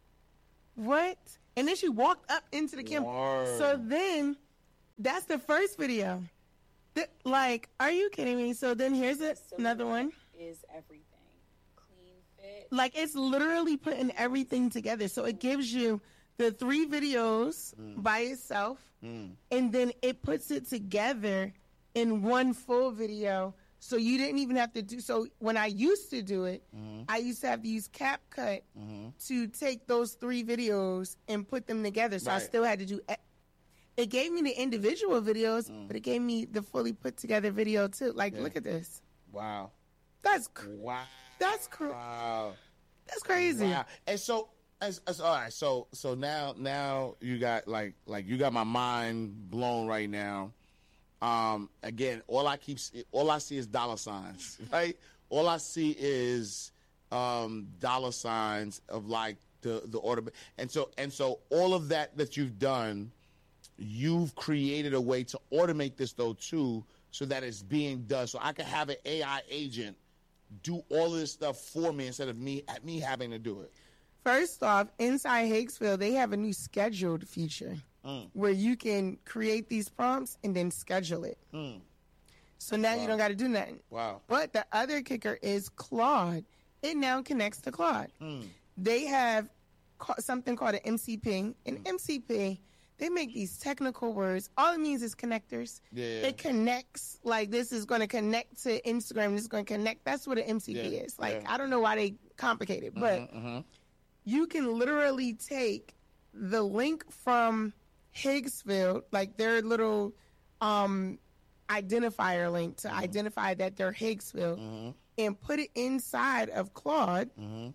What? And then she walked up into the camera. Word. So then, that's the first video. Th- like, are you kidding me? So then here's a, another one. Is everything. Clean fit. Like, it's literally putting everything together. So it gives you the three videos Mm. by itself, and then it puts it together in one full video. So you didn't even have to do. So when I used to do it, Mm-hmm. I used to have to use CapCut to take those three videos and put them together. So I Right. still had to do. e- It gave me the individual videos, Mm. but it gave me the fully put together video too. Like, Yeah. look at this. Wow. That's cr- Wow. that's cr- Wow. that's crazy. Wow. And so, as, as all right, so so now now you got like like you got my mind blown right now. Um, again, all I keep see- all I see is dollar signs, right? All I see is um dollar signs of like the the order, and so and so all of that that you've done, you've created a way to automate this though too, so that it's being done. So I can have an A I agent do all of this stuff for me instead of me me having to do it. First off, inside Higgsville, they have a new scheduled feature Mm. where you can create these prompts and then schedule it. Mm. So now Wow. you don't got to do nothing. Wow. But the other kicker is Claude. It now connects to Claude. Mm. They have ca- something called an M C P. And M C P, they make these technical words. All it means is connectors. Yeah. It connects. Like, this is going to connect to Instagram. This is going to connect. That's what an M C P Yeah, is. Like, yeah. I don't know why they complicate it, but Mhm. you can literally take the link from Higgsville, like their little um, identifier link to identify that they're Higgsville, and put it inside of Claude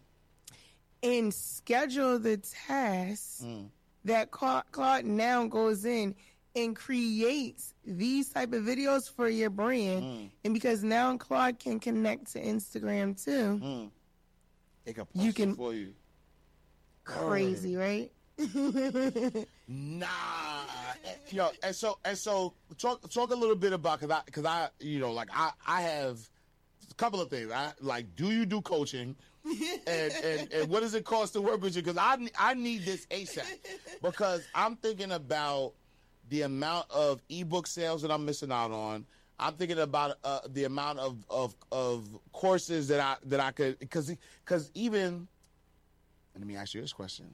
and schedule the tasks that Cla- Claude now goes in and creates these type of videos for your brand. And because now Claude can connect to Instagram too, It can You post can- it for you. crazy, right? Nah, And, you know, and so and so talk talk a little bit about because I because I you know like I I have a couple of things. I like, do you do coaching? and, and and what does it cost to work with you? Because I I need this ASAP because I'm thinking about the amount of ebook sales that I'm missing out on. I'm thinking about uh, the amount of, of of courses that I that I could because because even let me ask you this question.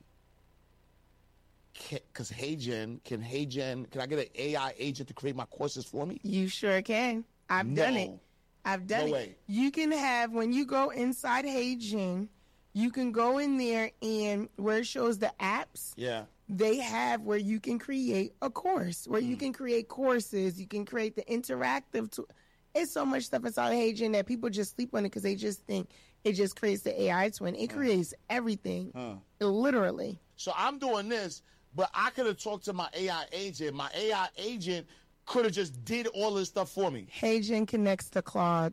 Because HeyGen, can HeyGen, can I get an A I agent to create my courses for me? You sure can. I've done it. No. I've done No it. way. You can have, when you go inside HeyGen, you can go in there and where it shows the apps, Yeah. they have where you can create a course, where Hmm. you can create courses, you can create the interactive tool. It's so much stuff inside HeyGen that people just sleep on it because they just think it just creates the A I twin. It creates everything, literally. So I'm doing this, but I could have talked to my A I agent. My A I agent could have just did all this stuff for me. HeyGen connects to Claude.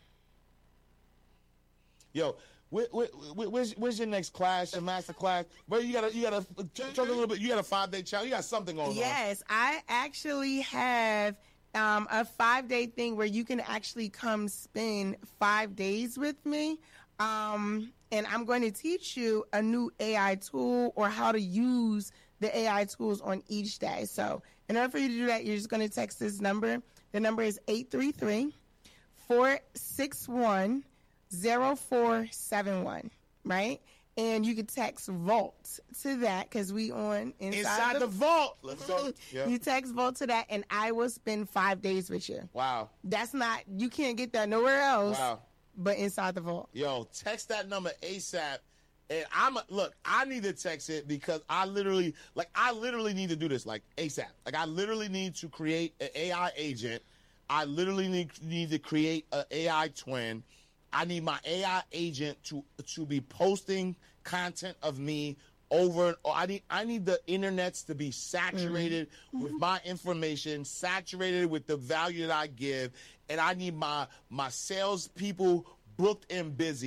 Yo, where, where, where, where's, where's your next class, your master class? But you gotta, you gotta talk a little bit. You got a five day challenge. You got something going on. Yes, I actually have um, a five day thing where you can actually come spend five days with me. Um, and I'm going to teach you a new A I tool or how to use the A I tools on each day. So in order for you to do that, you're just going to text this number. The number is eight three three, four six one, zero four seven one, right? And you can text Vault to that because we on inside, Inside the, the vault. Let's go. Yeah. You text Vault to that, and I will spend five days with you. Wow. That's not, you can't get that nowhere else Wow. but inside the Vault. Yo, text that number ASAP. And I'm a, look, I need to text it because I literally, like, I literally need to do this, like, ASAP. Like, I literally need to create an A I agent. I literally need, need to create an A I twin. I need my A I agent to to be posting content of me over. Or I need I need the internets to be saturated with my information, saturated with the value that I give, and I need my my salespeople booked and busy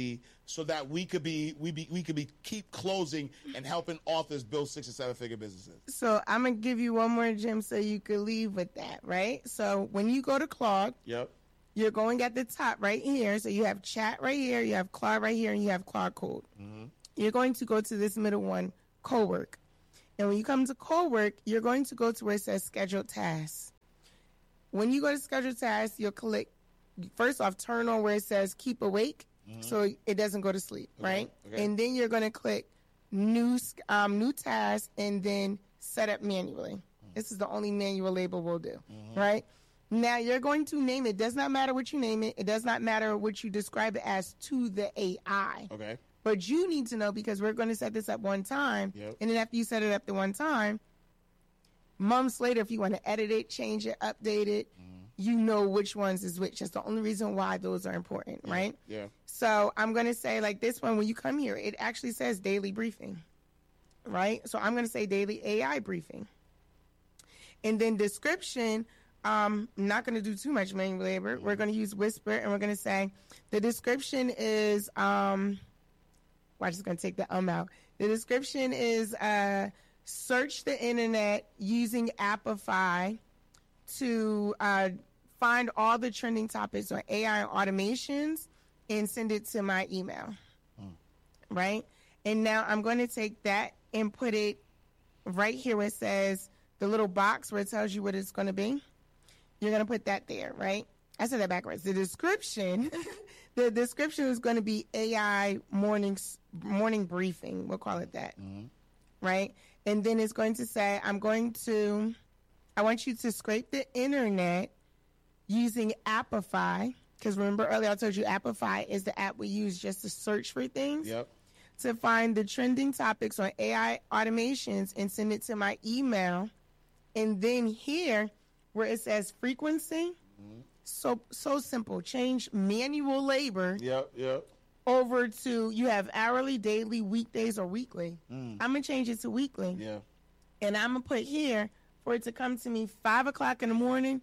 so that we could be we be we could be keep closing and helping authors build six and seven figure businesses? So I'm gonna give you one more gem so you could leave with that, right? So when you go to Claude, Yep. you're going at the top right here. So you have chat right here, you have Claude right here, and you have Claude Code. Mm-hmm. You're going to go to this middle one, Cowork. And when you come to Cowork, you're going to go to where it says Scheduled Tasks. When you go to Scheduled Tasks, you'll click, first off, turn on where it says Keep Awake, mm-hmm. so it doesn't go to sleep, Okay. right? Okay. And then you're going to click New um, new Task and then Set Up Manually. Mm-hmm. This is the only manual label we'll do, mm-hmm. right? Now, you're going to name it. It does not matter what you name it. It does not matter what you describe it as to the A I. Okay. But you need to know, because we're going to set this up one time, Yep. and then after you set it up the one time, months later, if you want to edit it, change it, update it, mm. you know which ones is which. That's the only reason why those are important, Yeah. right? Yeah. So I'm going to say, like this one, when you come here, it actually says daily briefing, right? So I'm going to say daily A I briefing. And then description, um, I'm not going to do too much manual labor. Mm. We're going to use Whisper, and we're going to say the description is... Um, Well, I'm just going to take the um out. The description is uh, search the internet using Appify to uh, find all the trending topics on A I and automations and send it to my email. Hmm. Right? And now I'm going to take that and put it right here where it says the little box where it tells you what it's going to be. You're going to put that there, right? I said that backwards. The description... The description is going to be A I morning morning briefing. We'll call it that, mm-hmm. right? And then it's going to say, I'm going to, I want you to scrape the internet using Appify, because remember earlier I told you Appify is the app we use just to search for things. Yep. To find the trending topics on A I automations and send it to my email. And then here, where it says frequency, mm-hmm. So so simple. Change manual labor Yep, yep. over to you have hourly, daily, weekdays, or weekly. Mm. I'm going to change it to weekly. Yeah. And I'm going to put here for it to come to me five o'clock in the morning.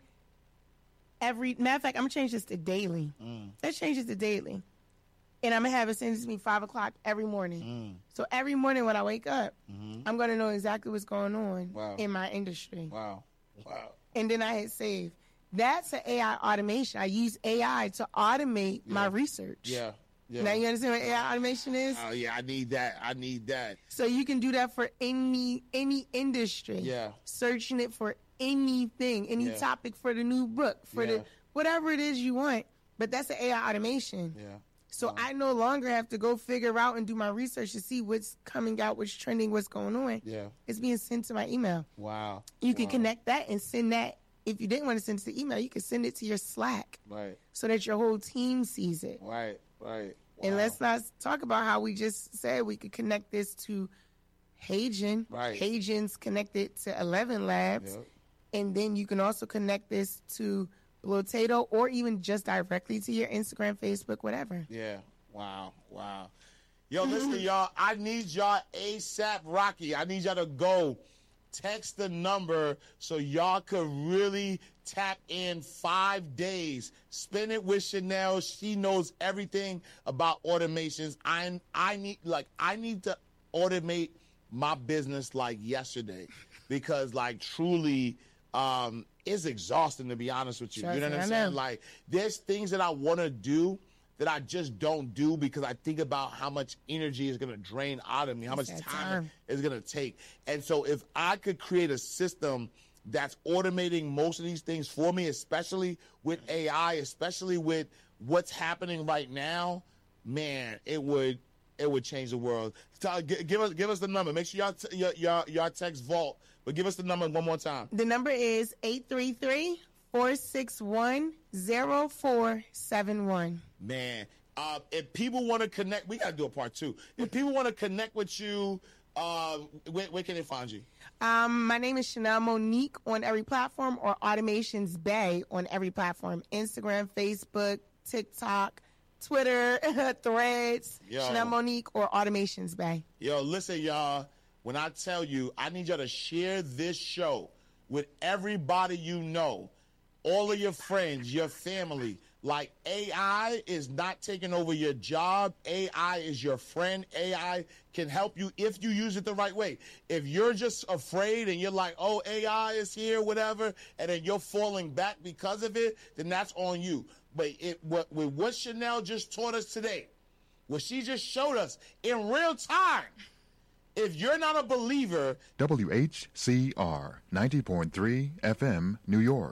Every matter of fact, I'm going to change this to daily. Mm. Let's change it to daily. And I'm going to have it send it to me five o'clock every morning. Mm. So every morning when I wake up, mm-hmm. I'm going to know exactly what's going on wow. in my industry. Wow. Wow. And then I hit save. That's an A I automation. I use A I to automate yeah. my research. Yeah. Yeah. Now you understand what A I automation is? Oh yeah, I need that. I need that. So you can do that for any any industry. Yeah. Searching it for anything, any yeah. topic for the new book, for yeah. the whatever it is you want. But that's an A I automation. Yeah. So wow. I no longer have to go figure out and do my research to see what's coming out, what's trending, what's going on. Yeah. It's being sent to my email. Wow. You can wow. connect that and send that. If you didn't want to send it to email, you can send it to your Slack. Right. So that your whole team sees it. Right, right. Wow. And let's not talk about how we just said we could connect this to Hagen. Right. Hagen's connected to eleven Labs. Yep. And then you can also connect this to Blotato or even just directly to your Instagram, Facebook, whatever. Yeah. Wow. Wow. Yo, listen, y'all. I need y'all ASAP Rocky. I need y'all to go text the number so y'all could really tap in five days. Spend it with Chanel. She knows everything about automations. I I need like I need to automate my business like yesterday because like truly um it's exhausting to be honest with you. Trust you know me, what I'm I saying? know. Like there's things that I want to do that I just don't do because I think about how much energy is going to drain out of me, how much That time, time. it's going to take. And so if I could create a system that's automating most of these things for me, especially with A I, especially with what's happening right now, man, it would it would change the world. So, g- give us give us the number. Make sure y'all t- y'all, y'all, y'all text Vault, but give us the number one more time. The number is eight three three, four six one, zero four seven one. Man, uh, if people want to connect, we got to do a part two. If people want to connect with you, uh, where, where can they find you? Um, my name is Chanel Monique on every platform, or Automations Bay on every platform. Instagram, Facebook, TikTok, Twitter, Threads, Yo. Chanel Monique, or Automations Bay. Yo, listen, y'all. When I tell you, I need y'all to share this show with everybody you know, all of your friends, your family. Like, A I is not taking over your job. A I is your friend. A I can help you if you use it the right way. If you're just afraid and you're like, oh, A I is here, whatever, and then you're falling back because of it, then that's on you. But it, what, with what Chanel just taught us today, what she just showed us in real time, if you're not a believer. W H C R ninety point three F M, New York.